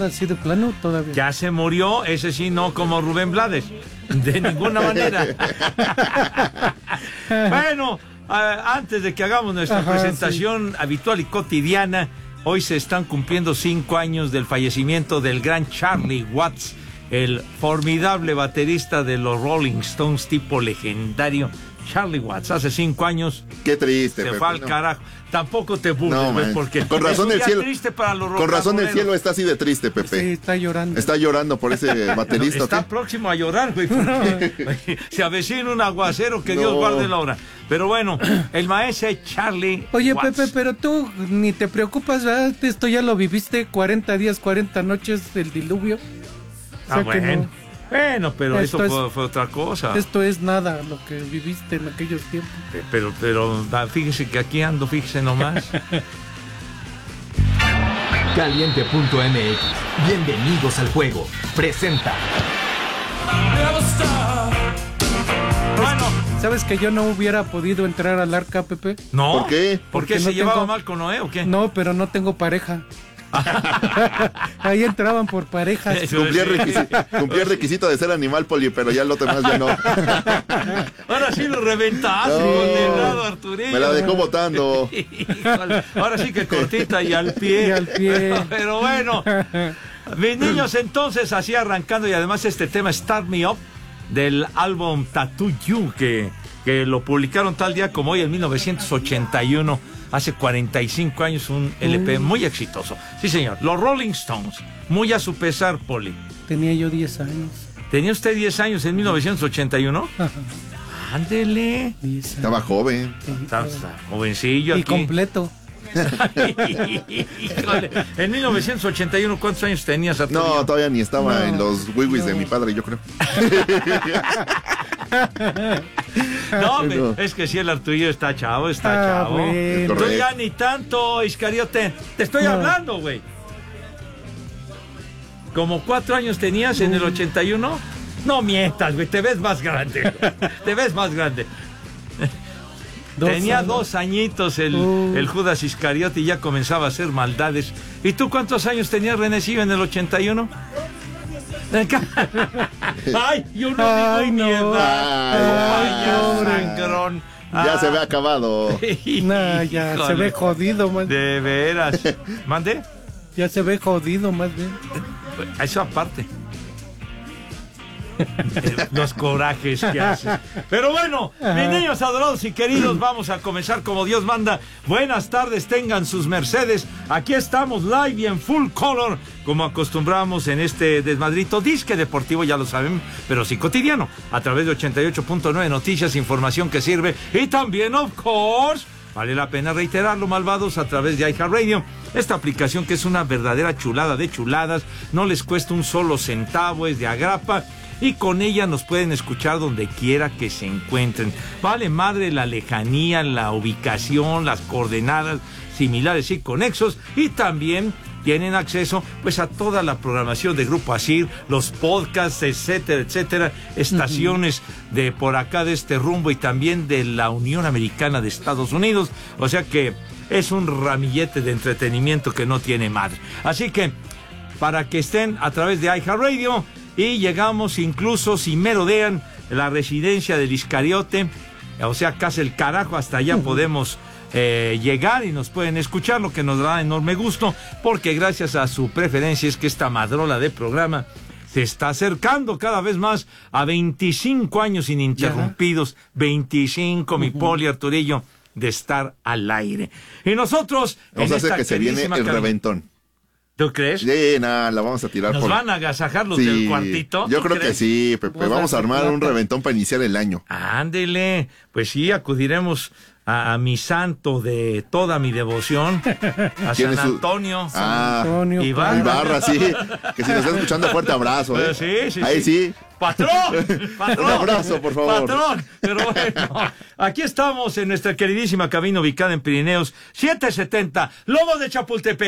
nada, así de plano todavía. Ya se murió, ese sí, no como Rubén Blades, de ninguna manera. Bueno, antes de que hagamos nuestra presentación habitual y cotidiana, hoy se están cumpliendo 5 años del fallecimiento del gran Charlie Watts, el formidable baterista de los Rolling Stones, tipo legendario. Charlie Watts, hace 5 años. Qué triste, se Pepe, fue al carajo. Tampoco te burles, no, porque con razón el cielo, triste para los con razón el cielo está así de triste, Pepe. Sí, está llorando. Está llorando por ese baterista. No, está próximo a llorar, güey. Se avecina un aguacero, que Dios guarde la hora. Pero bueno, el maestro Charlie Oye, Watts. Pepe, pero tú ni te preocupas, ¿verdad? Esto ya lo viviste, 40 días, 40 noches del diluvio. O sea bueno. no. Bueno, pero Esto eso fue otra cosa. Esto es nada lo que viviste en aquellos tiempos. Pero fíjese que aquí ando, fíjese nomás. Caliente.mx. Bienvenidos al juego. Presenta. Bueno, ¿sabes que yo no hubiera podido entrar al arca, Pepe? no. ¿Por qué? ¿Por qué Porque se no llevaba tengo- mal con Noé o qué? No, pero no tengo pareja. Ahí entraban por parejas. Cumplía requisito de ser animal, Poli, pero ya lo demás ya no. Ahora sí lo reventaste, No. condenado Arturillo. Me la dejó botando. Híjole, ahora sí que cortita y al pie. Y al pie. Pero bueno, mis niños, entonces así arrancando, y además este tema Start Me Up del álbum Tattoo You, que lo publicaron tal día como hoy en 1981, hace 45 años, un LP muy exitoso. Sí, señor, los Rolling Stones, muy a su pesar, Poli. Tenía yo 10 años. ¿Tenía usted 10 años en 1981? Ajá, Ándele. 10 años. Estaba joven. Está jovencillo Y aquí. completo. Híjole, en 1981, ¿cuántos años tenías, Arturo? No, todavía ni estaba No, en los wiwis de no. mi padre, yo creo. No, es que sí, el Arturillo está chavo, chavo. Bueno. Tú ya ni tanto, Iscariote. Te estoy hablando, güey. ¿Como 4 años tenías en el 81? No mientas, güey, te ves más grande. Te ves más grande. Tenía 2 añitos el Judas Iscariote y ya comenzaba a hacer maldades. ¿Y tú cuántos años tenías, Renecillo, en el 81? ¡Ay, yo no Ay, digo mi no. edad! Ay, pobre. Sangrón! Ya se ve acabado. Nah, ya se ve jodido más. De veras. ¿Mande? Ya se ve jodido más bien. Eso aparte. Los corajes que haces. Pero bueno, mis niños adorados y queridos, vamos a comenzar como Dios manda. Buenas tardes, tengan sus mercedes. Aquí estamos live y en full color, como acostumbramos en este desmadrito disque deportivo, ya lo saben, pero sí cotidiano, a través de 88.9 Noticias, información que sirve. Y también, of course, vale la pena reiterarlo, malvados, a través de iHeartRadio. Esta aplicación que es una verdadera chulada de chuladas, no les cuesta un solo centavo, es de agrapa, y con ella nos pueden escuchar donde quiera que se encuentren. Vale madre la lejanía, la ubicación, las coordenadas similares y conexos, y también tienen acceso pues a toda la programación de Grupo Asir, los podcasts, etcétera, etcétera, estaciones de por acá de este rumbo y también de la Unión Americana de Estados Unidos. O sea que es un ramillete de entretenimiento que no tiene madre. Así que para que estén a través de iHeartRadio, y llegamos incluso, si merodean la residencia del Iscariote, o sea, casi el carajo, hasta allá podemos llegar y nos pueden escuchar, lo que nos da enorme gusto, porque gracias a su preferencia es que esta madrola de programa se está acercando cada vez más a 25 años ininterrumpidos, 25, mi Poli Arturillo, de estar al aire. Y nosotros... Vamos a hacer que se viene el reventón. ¿Tú crees? Sí, nada, la vamos a tirar. ¿Nos van a agasajar los Sí, del cuartito? Yo ¿Tú creo crees? que sí, Pepe. Vamos a armar un reventón para iniciar el año. Ándele, pues sí, acudiremos a mi santo de toda mi devoción, a San Antonio. Antonio, Ibarra, sí. Que si nos está escuchando, fuerte abrazo. Sí. Ahí sí. ¡Patrón! Un abrazo, por favor. ¡Patrón! Pero bueno, aquí estamos en nuestra queridísima cabina ubicada en Pirineos 770, Lobos de Chapultepec.